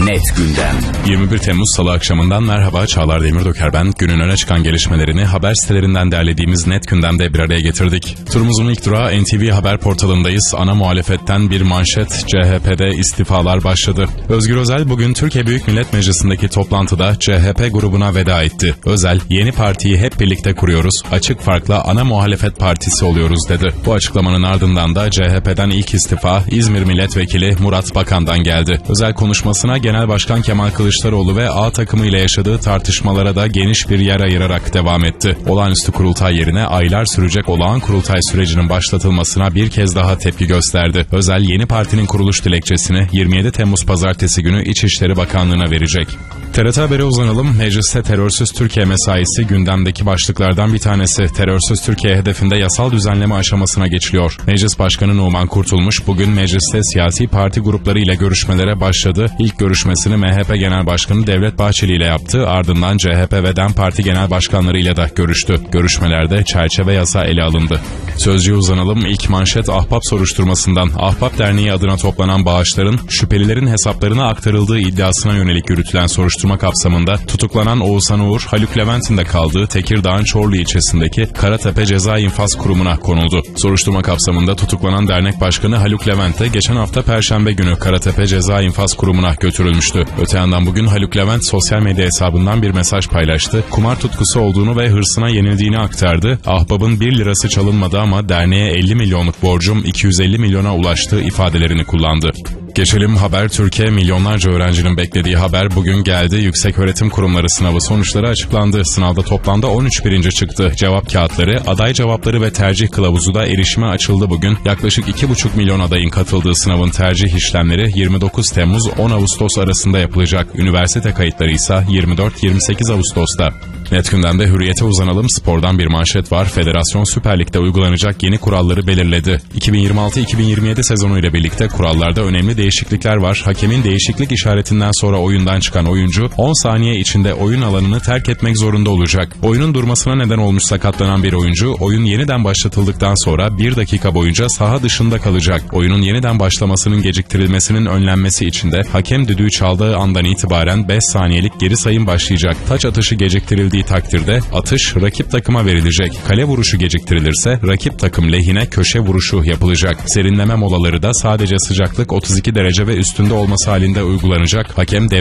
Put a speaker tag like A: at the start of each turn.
A: Net Gündem.
B: 21 Temmuz Salı akşamından merhaba, Çağlar Demirdoker ben. Günün öne çıkan gelişmelerini haber sitelerinden derlediğimiz Net Gündem'de bir araya getirdik. Turumuzun ilk durağı NTV Haber portalındayız. Ana muhalefetten bir manşet: CHP'de istifalar başladı. Özgür Özel bugün Türkiye Büyük Millet Meclisi'ndeki toplantıda CHP grubuna veda etti. Özel, yeni partiyi hep birlikte kuruyoruz, açık farkla ana muhalefet partisi oluyoruz dedi. Bu açıklamanın ardından da CHP'den ilk istifa İzmir Milletvekili Murat Bakan'dan geldi. Özel konuşmasına Genel Başkan Kemal Kılıçdaroğlu ve A takımı ile yaşadığı tartışmalara da geniş bir yer ayırarak devam etti. Olağanüstü kurultay yerine aylar sürecek olağan kurultay sürecinin başlatılmasına bir kez daha tepki gösterdi. Özel, yeni partinin kuruluş dilekçesini 27 Temmuz Pazartesi günü İçişleri Bakanlığı'na verecek. TRT Haber'e uzanalım. Mecliste terörsüz Türkiye mesaisi gündemdeki başlıklardan bir tanesi. Terörsüz Türkiye hedefinde yasal düzenleme aşamasına geçiliyor. Meclis Başkanı Numan Kurtulmuş bugün mecliste siyasi parti grupları ile görüşmelere başladı. İlk görüşmesini MHP Genel Başkanı Devlet Bahçeli ile yaptı. Ardından CHP ve DEM Parti Genel Başkanları ile de görüştü. Görüşmelerde çerçeve yasa ele alındı. Sözcü'ye uzanalım. İlk manşet Ahbap soruşturmasından. Ahbap Derneği adına toplanan bağışların şüphelilerin hesaplarına aktarıldığı iddiasına yönelik yürütülen soruşturma kapsamında tutuklanan Oğuzhan Uğur, Haluk Levent'in de kaldığı Tekirdağ'ın Çorlu ilçesindeki Karatepe Ceza İnfaz Kurumu'na konuldu. Soruşturma kapsamında tutuklanan dernek başkanı Haluk Levent de geçen hafta Perşembe günü Karatepe Ceza İnfaz Kurumu'na götürülmüştü. Öte yandan bugün Haluk Levent sosyal medya hesabından bir mesaj paylaştı. Kumar tutkusu olduğunu ve hırsına yenildiğini aktardı. Ahbap'ın 1 lirası çalınmadı ama derneğe 50 milyonluk borcum 250 milyona ulaştı ifadelerini kullandı. Geçelim Haber Türkiye. Milyonlarca öğrencinin beklediği haber bugün geldi. Yükseköğretim Kurumları sınavı sonuçları açıklandı. Sınavda toplamda 13 birinci çıktı. Cevap kağıtları, aday cevapları ve tercih kılavuzu da erişime açıldı bugün. Yaklaşık 2,5 milyon adayın katıldığı sınavın tercih işlemleri 29 Temmuz 10 Ağustos arasında yapılacak. Üniversite kayıtları ise 24-28 Ağustos'ta. Net Gündem'de Hürriyet'e uzanalım. Spordan bir manşet var. Federasyon Süper Lig'de uygulanacak yeni kuralları belirledi. 2026-2027 sezonu ile birlikte kurallarda önemli değişiklikler var. Hakemin değişiklik işaretinden sonra oyundan çıkan oyuncu 10 saniye içinde oyun alanını terk etmek zorunda olacak. Oyunun durmasına neden olmuş sakatlanan bir oyuncu, oyun yeniden başlatıldıktan sonra 1 dakika boyunca saha dışında kalacak. Oyunun yeniden başlamasının geciktirilmesinin önlenmesi için de hakem düdüğü çaldığı andan itibaren 5 saniyelik geri sayım başlayacak. Taç atışı geciktirildiği takdirde atış rakip takıma verilecek. Kale vuruşu geciktirilirse rakip takım lehine köşe vuruşu yapılacak. Serinleme molaları da sadece sıcaklık 32 derece ve üstünde olması halinde uygulanacak. Hakem